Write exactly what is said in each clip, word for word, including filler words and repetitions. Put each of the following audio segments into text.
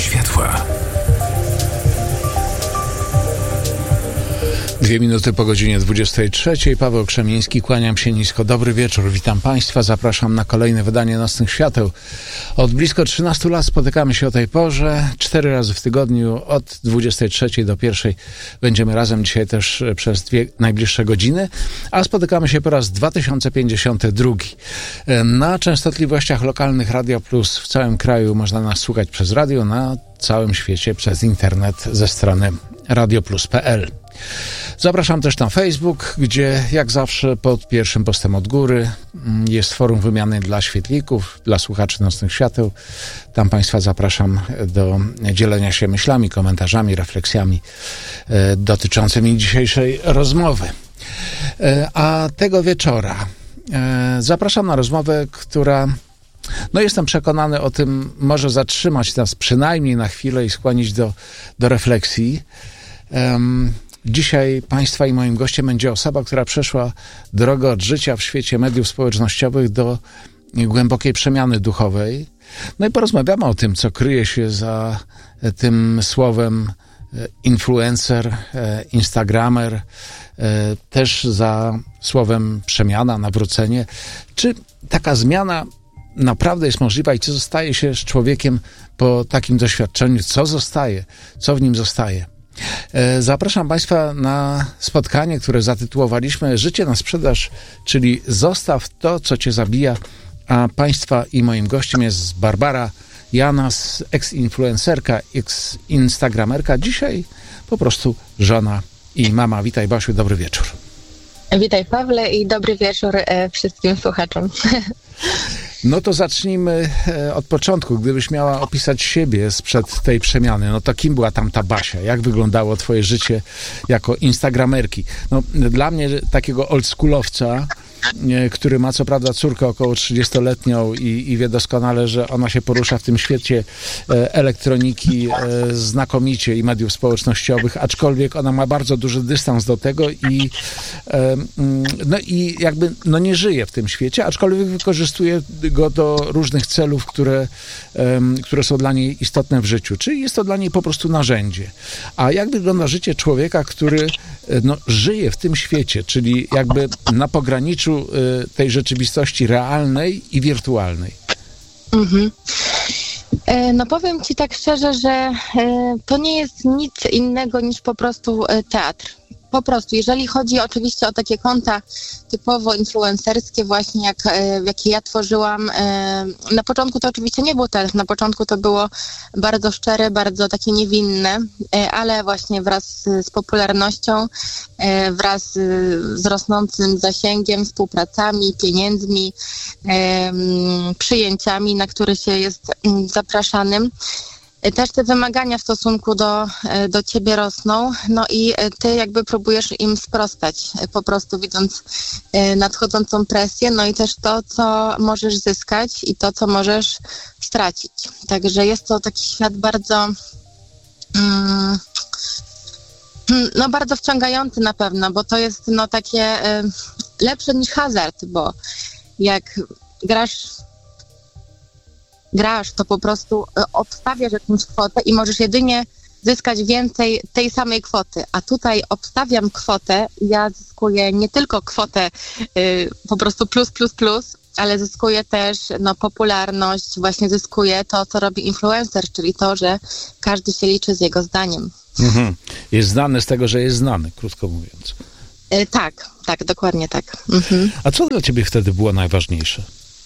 światła. Dwie minuty po godzinie dwudziestej trzeciej. Paweł Krzemiński, kłaniam się nisko. Dobry wieczór, witam Państwa. Zapraszam na kolejne wydanie Nocnych Świateł. Od blisko trzynastu lat spotykamy się o tej porze. Cztery razy w tygodniu od dwudziestej trzeciej do pierwszej będziemy razem dzisiaj też przez dwie najbliższe godziny, a spotykamy się po raz dwa tysiące pięćdziesiąty drugi. Na częstotliwościach lokalnych Radio Plus w całym kraju można nas słuchać przez radio, na całym świecie przez internet ze strony radioplus kropka p l. Zapraszam też na Facebook, gdzie jak zawsze pod pierwszym postem od góry jest forum wymiany dla świetlików, dla słuchaczy Nocnych Świateł. Tam Państwa zapraszam do dzielenia się myślami, komentarzami, refleksjami e, dotyczącymi dzisiejszej rozmowy. E, a tego wieczora e, zapraszam na rozmowę, która, no jestem przekonany o tym, może zatrzymać nas przynajmniej na chwilę i skłonić do, do refleksji. Um, Dzisiaj Państwa i moim gościem będzie osoba, która przeszła drogę od życia w świecie mediów społecznościowych do głębokiej przemiany duchowej. No i porozmawiamy o tym, co kryje się za tym słowem influencer, instagramer, też za słowem przemiana, nawrócenie. Czy taka zmiana naprawdę jest możliwa i co zostaje się z człowiekiem po takim doświadczeniu? Co zostaje? Co w nim zostaje? Zapraszam Państwa na spotkanie, które zatytułowaliśmy Życie na sprzedaż, czyli zostaw to, co Cię zabija. A Państwa i moim gościem jest Barbara Janas, ex-influencerka, ex-instagramerka, dzisiaj po prostu żona i mama. Witaj, Basiu, dobry wieczór. Witaj, Pawle, i dobry wieczór e, wszystkim słuchaczom. No to zacznijmy od początku. Gdybyś miała opisać siebie sprzed tej przemiany, no to kim była tam ta Basia? Jak wyglądało twoje życie jako instagramerki? No, dla mnie takiego oldschoolowca, który ma co prawda córkę około trzydziestoletnią i, i wie doskonale, że ona się porusza w tym świecie elektroniki znakomicie i mediów społecznościowych, aczkolwiek ona ma bardzo duży dystans do tego i no i jakby no nie żyje w tym świecie, aczkolwiek wykorzystuje go do różnych celów, które, które są dla niej istotne w życiu. Czyli jest to dla niej po prostu narzędzie. A jak wygląda życie człowieka, który no, żyje w tym świecie, czyli jakby na pograniczu tej rzeczywistości realnej i wirtualnej? Mhm. No powiem Ci tak szczerze, że to nie jest nic innego niż po prostu teatr. Po prostu, jeżeli chodzi oczywiście o takie konta typowo influencerskie, właśnie jak, jakie ja tworzyłam, na początku to oczywiście nie było teatr, na początku to było bardzo szczere, bardzo takie niewinne, ale właśnie wraz z popularnością, wraz z rosnącym zasięgiem, współpracami, pieniędzmi, przyjęciami, na które się jest zapraszanym, też te wymagania w stosunku do, do ciebie rosną, no i ty jakby próbujesz im sprostać, po prostu widząc nadchodzącą presję, no i też to, co możesz zyskać i to, co możesz stracić. Także jest to taki świat bardzo, mm, no bardzo wciągający na pewno, bo to jest no takie lepsze niż hazard, bo jak grasz grasz, to po prostu obstawiasz jakąś kwotę i możesz jedynie zyskać więcej tej samej kwoty. A tutaj obstawiam kwotę, ja zyskuję nie tylko kwotę y, po prostu plus, plus, plus, ale zyskuję też no, popularność, właśnie zyskuję to, co robi influencer, czyli to, że każdy się liczy z jego zdaniem. Mhm. Jest znany z tego, że jest znany, krótko mówiąc. Y, tak, tak, dokładnie tak. Mhm. A co dla ciebie wtedy było najważniejsze?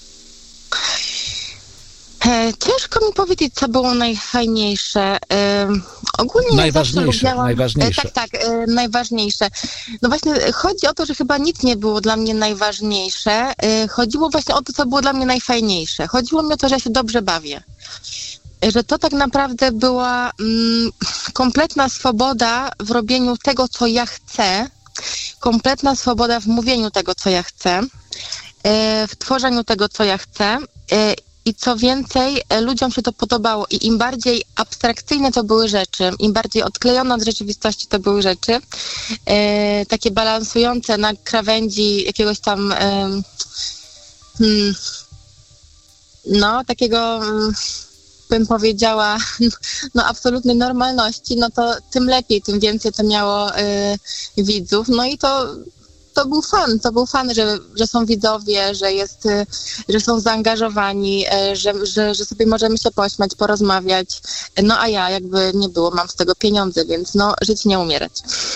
Ciężko mi powiedzieć, co było najfajniejsze. Ogólnie najważniejsze, lubiałam... najważniejsze. Tak, tak, najważniejsze. No właśnie, chodzi o to, że chyba nic nie było dla mnie najważniejsze. Chodziło właśnie o to, co było dla mnie najfajniejsze. Chodziło mi o to, że ja się dobrze bawię. Że to tak naprawdę była mm, kompletna swoboda w robieniu tego, co ja chcę. Kompletna swoboda w mówieniu tego, co ja chcę. W tworzeniu tego, co ja chcę. I co więcej, ludziom się to podobało i im bardziej abstrakcyjne to były rzeczy, im bardziej odklejone od rzeczywistości to były rzeczy, e, takie balansujące na krawędzi jakiegoś tam e, hmm, no, takiego bym powiedziała, no absolutnej normalności, no to tym lepiej, tym więcej to miało y, widzów. No i to, to był fan, to był fan, że, że są widzowie, że jest, y, że są zaangażowani, y, że, że, że sobie możemy się pośmiać, porozmawiać. No a ja jakby nie było, mam z tego pieniądze, więc no żyć, nie umierać.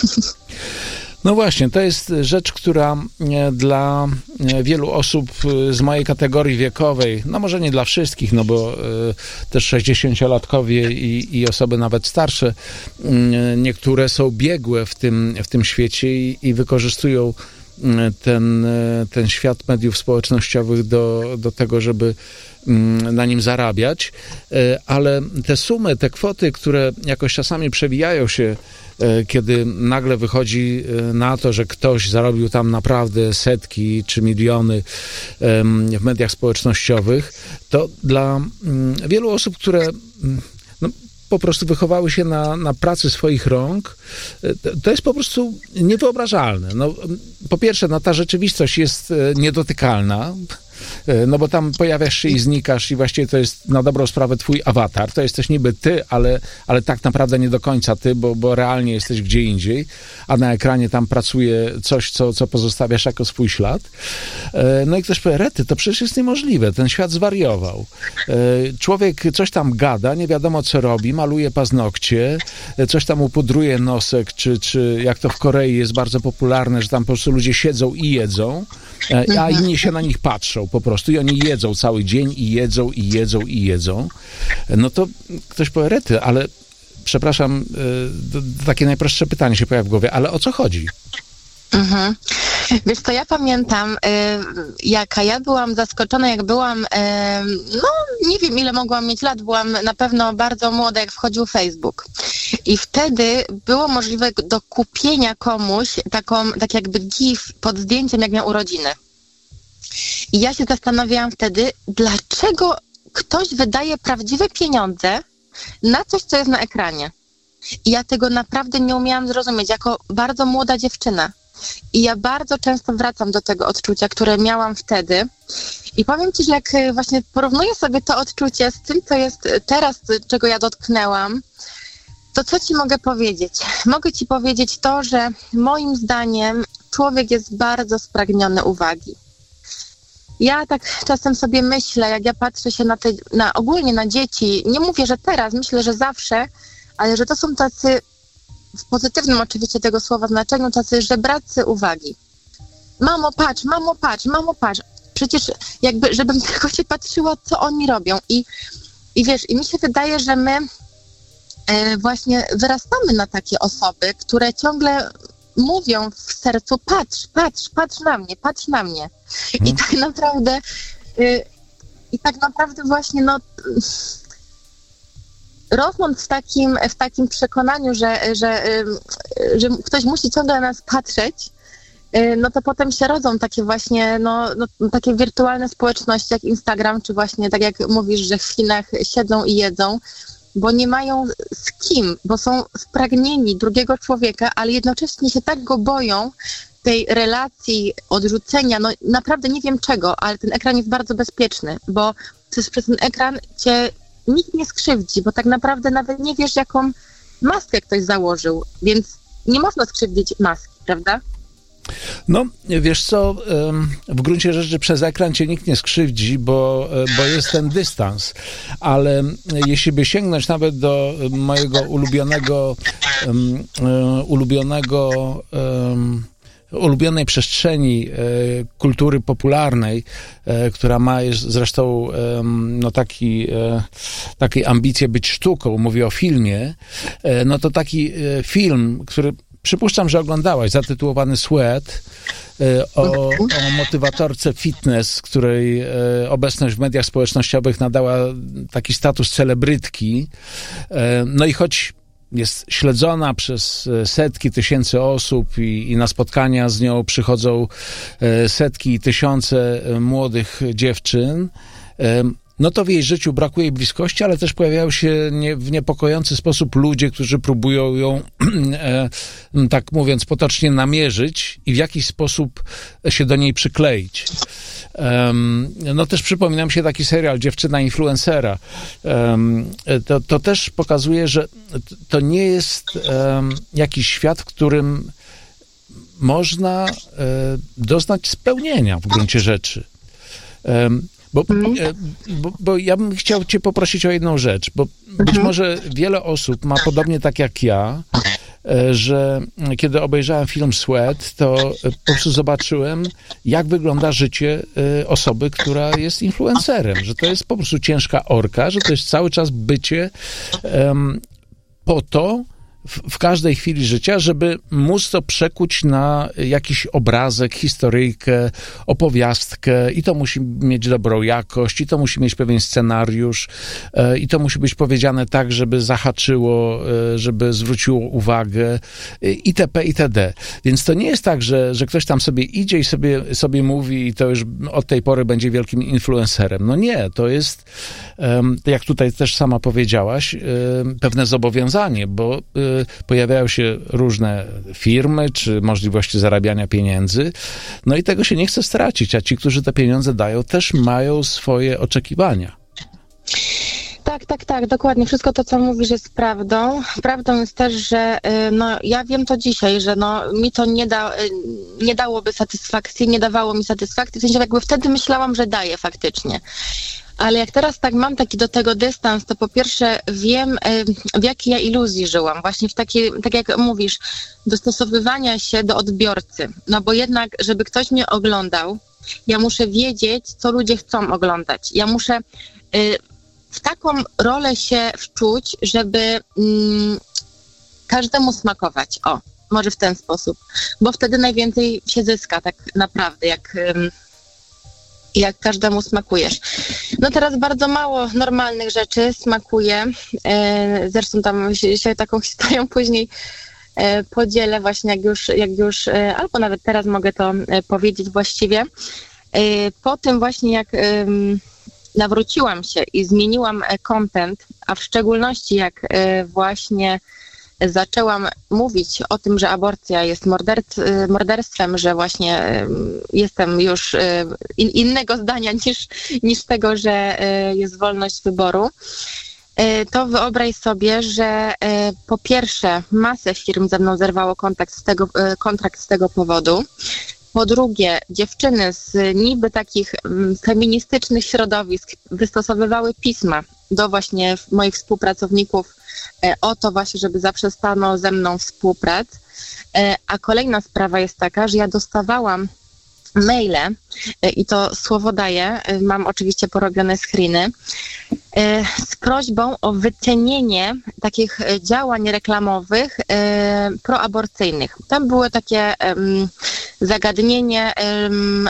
No właśnie, to jest rzecz, która dla wielu osób z mojej kategorii wiekowej, no może nie dla wszystkich, no bo też sześćdziesięciolatkowie i, i osoby nawet starsze, niektóre są biegłe w tym, w tym świecie i, i wykorzystują ten, ten świat mediów społecznościowych do, do tego, żeby na nim zarabiać, ale te sumy, te kwoty, które jakoś czasami przewijają się, kiedy nagle wychodzi na to, że ktoś zarobił tam naprawdę setki czy miliony w mediach społecznościowych, to dla wielu osób, które no, po prostu wychowały się na, na pracy swoich rąk, to jest po prostu niewyobrażalne. No, po pierwsze, no, ta rzeczywistość jest niedotykalna, no bo tam pojawiasz się i znikasz i właściwie to jest na dobrą sprawę twój awatar. To jesteś niby ty, ale, ale tak naprawdę nie do końca ty, bo, bo realnie jesteś gdzie indziej, a na ekranie tam pracuje coś, co, co pozostawiasz jako swój ślad. No i ktoś powie, rety, to przecież jest niemożliwe, ten świat zwariował. Człowiek coś tam gada, nie wiadomo co robi, maluje paznokcie, coś tam upudruje nosek, czy, czy jak to w Korei jest bardzo popularne, że tam po prostu ludzie siedzą i jedzą, a inni się na nich patrzą po prostu i oni jedzą cały dzień i jedzą, i jedzą, i jedzą. No to ktoś powie, rety, ale przepraszam, takie najprostsze pytanie się pojawia w głowie, ale o co chodzi? Mhm. Wiesz co, ja pamiętam, y, jaka ja byłam zaskoczona, jak byłam, y, no nie wiem ile mogłam mieć lat, byłam na pewno bardzo młoda, jak wchodził Facebook. I wtedy było możliwe do kupienia komuś taką, tak jakby gif pod zdjęciem, jak miał urodziny. I ja się zastanawiałam wtedy, dlaczego ktoś wydaje prawdziwe pieniądze na coś, co jest na ekranie. I ja tego naprawdę nie umiałam zrozumieć, jako bardzo młoda dziewczyna. I ja bardzo często wracam do tego odczucia, które miałam wtedy. I powiem ci, że jak właśnie porównuję sobie to odczucie z tym, co jest teraz, czego ja dotknęłam, to co ci mogę powiedzieć? Mogę ci powiedzieć to, że moim zdaniem człowiek jest bardzo spragniony uwagi. Ja tak czasem sobie myślę, jak ja patrzę się na te, na ogólnie na dzieci, nie mówię, że teraz, myślę, że zawsze, ale że to są tacy, w pozytywnym oczywiście tego słowa znaczeniu, tacy żebracy uwagi. Mamo, patrz, mamo, patrz, mamo, patrz. Przecież jakby, żebym tylko się patrzyła, co oni robią. I, i wiesz, i mi się wydaje, że my e, właśnie wyrastamy na takie osoby, które ciągle mówią w sercu, patrz, patrz, patrz na mnie, patrz na mnie. Hmm. I tak naprawdę y, i tak naprawdę właśnie no rosnąc w takim, w takim przekonaniu, że, że, y, że ktoś musi ciągle na nas patrzeć, y, no to potem się rodzą takie właśnie no, no takie wirtualne społeczności jak Instagram, czy właśnie tak jak mówisz, że w Chinach siedzą i jedzą, bo nie mają z kim, bo są spragnieni drugiego człowieka, ale jednocześnie się tak go boją, tej relacji, odrzucenia, no naprawdę nie wiem czego, ale ten ekran jest bardzo bezpieczny, bo przez, przez ten ekran cię nikt nie skrzywdzi, bo tak naprawdę nawet nie wiesz, jaką maskę ktoś założył, więc nie można skrzywdzić maski, prawda? No, wiesz co, w gruncie rzeczy przez ekran cię nikt nie skrzywdzi, bo, bo jest ten dystans, ale jeśli by sięgnąć nawet do mojego ulubionego um, ulubionego um, ulubionej przestrzeni e, kultury popularnej, e, która ma jest zresztą e, no taki, e, takiej ambicje być sztuką, mówię o filmie, e, no to taki e, film, który przypuszczam, że oglądałaś, zatytułowany Sweat, e, o, o motywatorce fitness, której e, obecność w mediach społecznościowych nadała taki status celebrytki. E, no i choć jest śledzona przez setki tysięcy osób i, i na spotkania z nią przychodzą setki i tysiące młodych dziewczyn, no to w jej życiu brakuje jej bliskości, ale też pojawiają się nie, w niepokojący sposób ludzie, którzy próbują ją, e, tak mówiąc potocznie, namierzyć i w jakiś sposób się do niej przykleić. Um, no też przypominam się taki serial Dziewczyna influencera. Um, to, to też pokazuje, że to nie jest um, jakiś świat, w którym można e, doznać spełnienia w gruncie rzeczy. Um, Bo, bo, bo ja bym chciał cię poprosić o jedną rzecz, bo być może wiele osób ma podobnie tak jak ja, że kiedy obejrzałem film Sweat, to po prostu zobaczyłem, jak wygląda życie osoby, która jest influencerem, że to jest po prostu ciężka orka, że to jest cały czas bycie um, po to, w, w każdej chwili życia, żeby móc to przekuć na jakiś obrazek, historyjkę, opowiastkę i to musi mieć dobrą jakość, i to musi mieć pewien scenariusz, e, i to musi być powiedziane tak, żeby zahaczyło, e, żeby zwróciło uwagę, e, itp., itd. Więc to nie jest tak, że, że ktoś tam sobie idzie i sobie, sobie mówi i to już od tej pory będzie wielkim influencerem. No nie, to jest, e, jak tutaj też sama powiedziałaś, e, pewne zobowiązanie, bo e, pojawiają się różne firmy, czy możliwości zarabiania pieniędzy, no i tego się nie chce stracić, a ci, którzy te pieniądze dają, też mają swoje oczekiwania. Tak, tak, tak, dokładnie. Wszystko to, co mówisz, jest prawdą. Prawdą jest też, że no, ja wiem to dzisiaj, że no, mi to nie, da, nie dałoby satysfakcji, nie dawało mi satysfakcji, w sensie jakby wtedy myślałam, że daje faktycznie. Ale jak teraz tak mam taki do tego dystans, to po pierwsze wiem, w jakiej ja iluzji żyłam. Właśnie w takiej, tak jak mówisz, dostosowywania się do odbiorcy. No bo jednak, żeby ktoś mnie oglądał, ja muszę wiedzieć, co ludzie chcą oglądać. Ja muszę y, w taką rolę się wczuć, żeby y, każdemu smakować. O, może w ten sposób. Bo wtedy najwięcej się zyska tak naprawdę, jak... Y, jak każdemu smakujesz. No teraz bardzo mało normalnych rzeczy smakuje. Zresztą tam się, się taką historią później podzielę właśnie, jak już, jak już, albo nawet teraz mogę to powiedzieć właściwie. Po tym właśnie, jak nawróciłam się i zmieniłam content, a w szczególności jak właśnie zaczęłam mówić o tym, że aborcja jest morderc- morderstwem, że właśnie jestem już in- innego zdania niż, niż tego, że jest wolność wyboru, to wyobraź sobie, że po pierwsze masę firm ze mną zerwało kontakt z tego, kontrakt z tego powodu. Po drugie, dziewczyny z niby takich feministycznych środowisk wystosowywały pisma do właśnie moich współpracowników o to właśnie, żeby zaprzestano ze mną współprac. A kolejna sprawa jest taka, że ja dostawałam maile, i to słowo daję, mam oczywiście porobione screeny, z prośbą o wycenienie takich działań reklamowych proaborcyjnych. Tam było takie um, zagadnienie, um,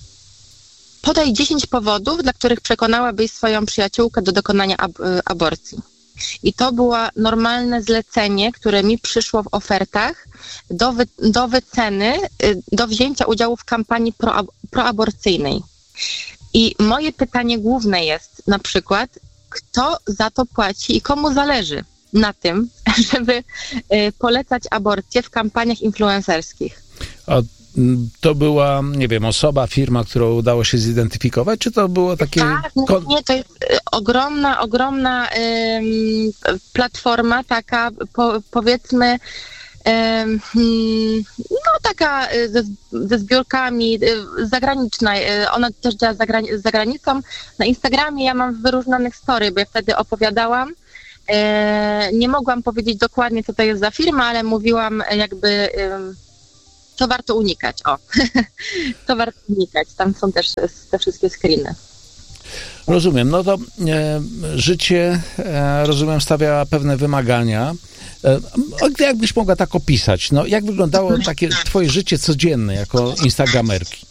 podaj dziesięć powodów, dla których przekonałabyś swoją przyjaciółkę do dokonania ab- aborcji. I to było normalne zlecenie, które mi przyszło w ofertach do, wy, do wyceny, do wzięcia udziału w kampanii pro, proaborcyjnej. I moje pytanie główne jest na przykład, kto za to płaci i komu zależy na tym, żeby polecać aborcję w kampaniach influencerskich? A to była, nie wiem, osoba, firma, którą udało się zidentyfikować, czy to było takie... Tak, nie, to jest ogromna, ogromna ym, platforma, taka po, powiedzmy ym, no taka ze, ze zbiórkami, y, zagraniczna, y, ona też działa za, grani- za granicą. Na Instagramie ja mam wyróżnionych story, bo ja wtedy opowiadałam. Y, nie mogłam powiedzieć dokładnie, co to jest za firma, ale mówiłam jakby... Y, to warto unikać, o. To warto unikać. Tam są też te wszystkie screeny. Rozumiem. No to e, życie, e, rozumiem, stawia pewne wymagania. E, jakbyś mogła tak opisać? No, jak wyglądało takie twoje życie codzienne jako instagramerki?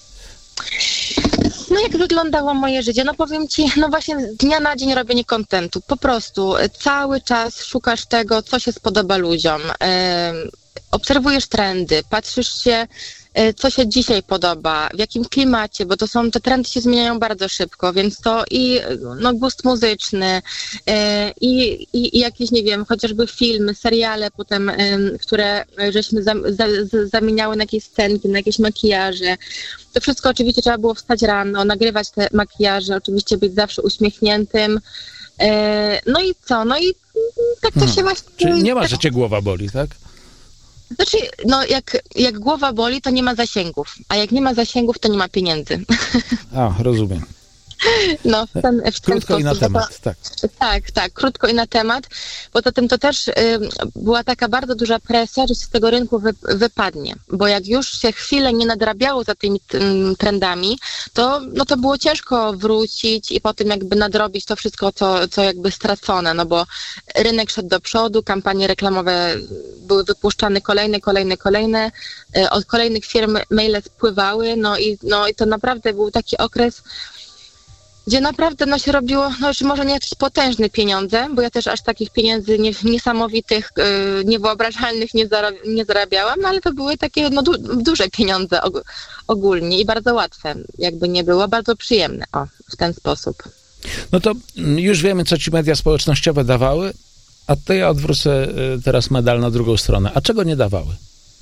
No jak wyglądało moje życie? No powiem ci, no właśnie z dnia na dzień robienie kontentu. Po prostu cały czas szukasz tego, co się spodoba ludziom. Obserwujesz trendy, patrzysz się, co się dzisiaj podoba, w jakim klimacie, bo to są, te trendy się zmieniają bardzo szybko, więc to i no, gust muzyczny, i, i, i jakieś, nie wiem, chociażby filmy, seriale potem, które żeśmy za, za, zamieniały na jakieś scenki, na jakieś makijaże. To wszystko oczywiście trzeba było wstać rano, nagrywać te makijaże, oczywiście być zawsze uśmiechniętym. No i co? No i tak to hmm. się właśnie... Czyli nie ma, że cię głowa boli, tak? Znaczy, no jak, jak głowa boli, to nie ma zasięgów, a jak nie ma zasięgów, to nie ma pieniędzy. A, rozumiem. No, w ten, w ten krótko sposób, i na temat, to, tak. Tak, tak, krótko i na temat. Poza tym to też y, była taka bardzo duża presja, że się z tego rynku wy, wypadnie, bo jak już się chwilę nie nadrabiało za tymi tym, trendami, to, no to było ciężko wrócić i potem jakby nadrobić to wszystko, co, co jakby stracone, no bo rynek szedł do przodu, kampanie reklamowe były wypuszczane kolejne, kolejne, kolejne, y, od kolejnych firm maile spływały, no i, no i to naprawdę był taki okres, gdzie naprawdę no, się robiło, no już może nie jakieś potężne pieniądze, bo ja też aż takich pieniędzy nie, niesamowitych, yy, niewyobrażalnych nie, zarab, nie zarabiałam, no ale to były takie no, du, duże pieniądze og, ogólnie i bardzo łatwe, jakby nie było, bardzo przyjemne, o, w ten sposób. No to już wiemy, co ci media społecznościowe dawały, a to ja odwrócę teraz medal na drugą stronę. A czego nie dawały?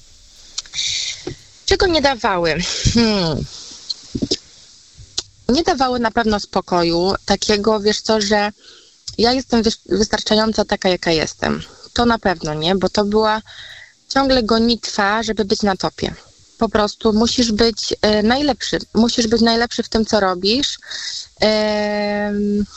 Czego nie dawały? Hmm... Nie dawały na pewno spokoju, takiego, wiesz co, że ja jestem wystarczająca taka, jaka jestem. To na pewno nie, bo to była ciągle gonitwa, żeby być na topie. Po prostu musisz być e, najlepszy. Musisz być najlepszy w tym, co robisz. E,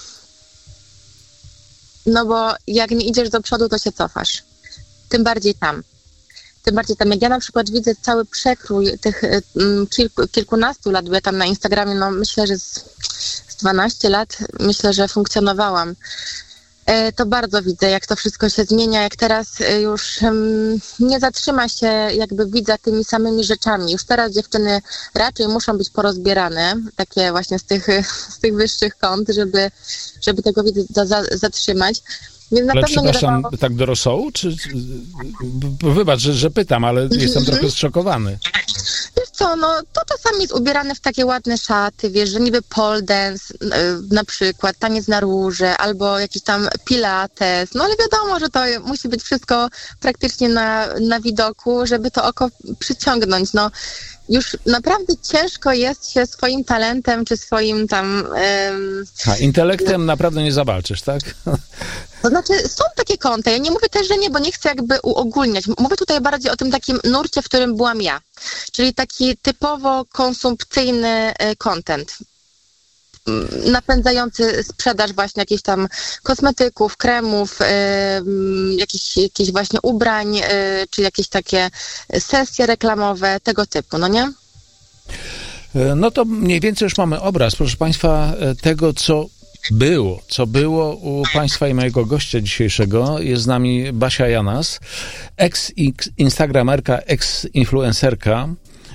no bo jak nie idziesz do przodu, to się cofasz. Tym bardziej tam. Tym bardziej tam, jak ja na przykład widzę cały przekrój tych kilku, kilkunastu lat, bo ja tam na Instagramie, no myślę, że z, z dwanaście lat, myślę, że funkcjonowałam, e, to bardzo widzę, jak to wszystko się zmienia, jak teraz już um, nie zatrzyma się jakby widza tymi samymi rzeczami. Już teraz dziewczyny raczej muszą być porozbierane, takie właśnie z tych, z tych wyższych kąt, żeby, żeby tego widza za, za, zatrzymać. Więc na ale pewno przepraszam, nie dawało... tak do rosołu? Czy... Wybacz, że, że pytam, ale mm-hmm. jestem trochę zszokowany. Wiesz co, no to czasami jest ubierane w takie ładne szaty, wiesz, że niby pole dance yy, na przykład, taniec na róże, albo jakiś tam pilates, no ale wiadomo, że to musi być wszystko praktycznie na, na widoku, żeby to oko przyciągnąć, no. Już naprawdę ciężko jest się swoim talentem, czy swoim tam... Ym... A, intelektem naprawdę nie zawalczysz, tak? To znaczy, są takie konta, ja nie mówię też, że nie, bo nie chcę jakby uogólniać. Mówię tutaj bardziej o tym takim nurcie, w którym byłam ja. Czyli taki typowo konsumpcyjny content. Napędzający sprzedaż właśnie jakichś tam kosmetyków, kremów, yy, jakichś, jakichś właśnie ubrań, yy, czy jakieś takie sesje reklamowe, tego typu, no nie? No to mniej więcej już mamy obraz, proszę Państwa, tego, co było, co było u Państwa i mojego gościa dzisiejszego. Jest z nami Basia Janas, ex-instagramerka, ex-influencerka.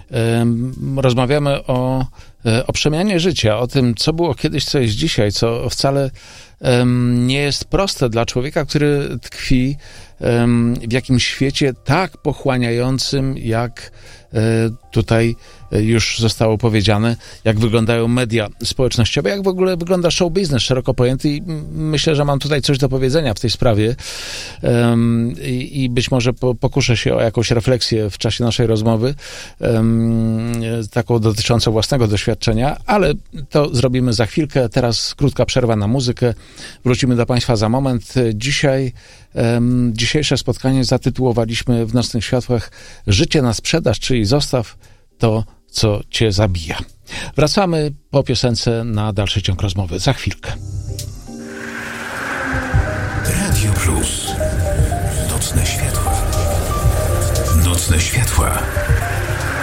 Rozmawiamy o, o przemianie życia, o tym, co było kiedyś, co jest dzisiaj, co wcale um, nie jest proste dla człowieka, który tkwi um, w jakimś świecie tak pochłaniającym, jak tutaj już zostało powiedziane, jak wyglądają media społecznościowe, jak w ogóle wygląda show business szeroko pojęty i myślę, że mam tutaj coś do powiedzenia w tej sprawie um, i, i być może po, pokuszę się o jakąś refleksję w czasie naszej rozmowy, um, taką dotyczącą własnego doświadczenia, ale to zrobimy za chwilkę. Teraz krótka przerwa na muzykę. Wrócimy do Państwa za moment. Dzisiaj um, dzisiejsze spotkanie zatytułowaliśmy w Nocnych Światłach Życie na sprzedaż, czyli zostaw to, co cię zabija. Wracamy po piosence na dalszy ciąg rozmowy. Za chwilkę. Radio Plus. Nocne światła. Nocne światła.